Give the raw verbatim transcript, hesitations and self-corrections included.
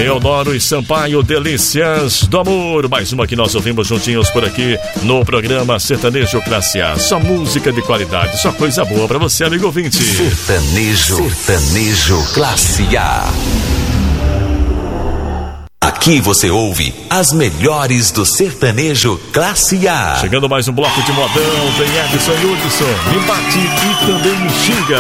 Eudoro e Sampaio, Delícias do Amor. Mais uma que nós ouvimos juntinhos por aqui no programa Sertanejo Classe A. Só música de qualidade, só coisa boa pra você, amigo ouvinte. Sertanejo, Sertanejo Classe A. Aqui você ouve as melhores do sertanejo Classe A. Chegando mais um bloco de modão, tem Edson e Hudson, me bate e também me xinga.